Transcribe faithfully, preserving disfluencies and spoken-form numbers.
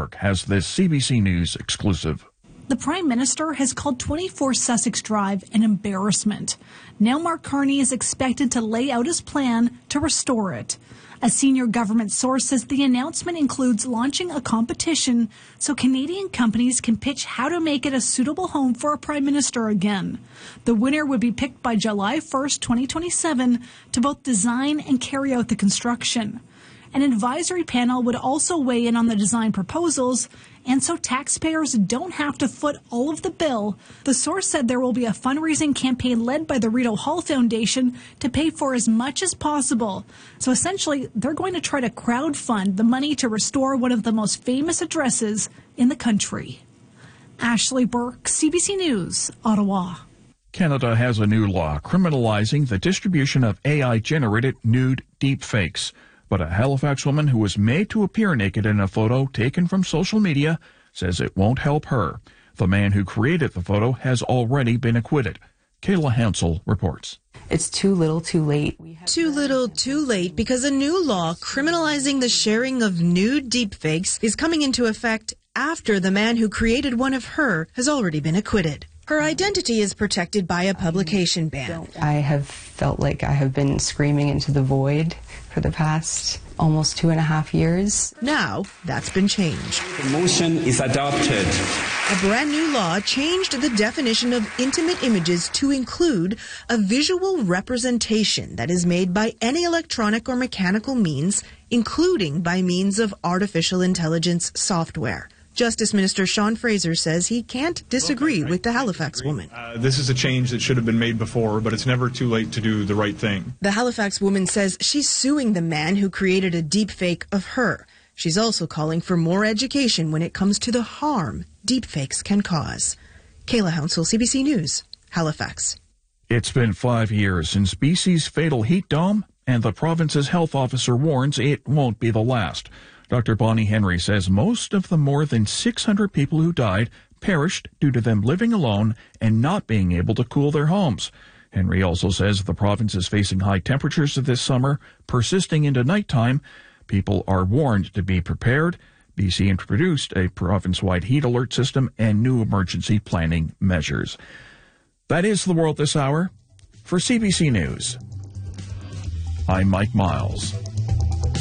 Burke has this C B C News exclusive. The Prime Minister has called twenty-four Sussex Drive an embarrassment. Now Mark Carney is expected to lay out his plan to restore it. A senior government source says the announcement includes launching a competition so Canadian companies can pitch how to make it a suitable home for a Prime Minister again. The winner would be picked by July first, twenty twenty-seven to both design and carry out the construction. An advisory panel would also weigh in on the design proposals, and so taxpayers don't have to foot all of the bill. The source said there will be a fundraising campaign led by the Rideau Hall Foundation to pay for as much as possible. So essentially, they're going to try to crowdfund the money to restore one of the most famous addresses in the country. Ashley Burke, C B C News, Ottawa. Canada has a new law criminalizing the distribution of A I-generated nude deepfakes. But a Halifax woman who was made to appear naked in a photo taken from social media says it won't help her. The man who created the photo has already been acquitted. Kayla Hansel reports. It's too little, too late. Too little, too late, because a new law criminalizing the sharing of nude deepfakes is coming into effect after the man who created one of her has already been acquitted. Her identity is protected by a publication ban. I have felt like I have been screaming into the void for the past almost two and a half years. Now, that's been changed. The motion is adopted. A brand new law changed the definition of intimate images to include a visual representation that is made by any electronic or mechanical means, including by means of artificial intelligence software. Justice Minister Sean Fraser says he can't disagree with the Halifax woman. Uh, this is a change that should have been made before, but it's never too late to do the right thing. The Halifax woman says she's suing the man who created a deepfake of her. She's also calling for more education when it comes to the harm deepfakes can cause. Kayla Hounsell, C B C News, Halifax. It's been five years since B C's fatal heat dome, and the province's health officer warns it won't be the last. Doctor Bonnie Henry says most of the more than six hundred people who died perished due to them living alone and not being able to cool their homes. Henry also says the province is facing high temperatures this summer, persisting into nighttime. People are warned to be prepared. B C introduced a province-wide heat alert system and new emergency planning measures. That is the world this hour. For C B C News, I'm Mike Miles.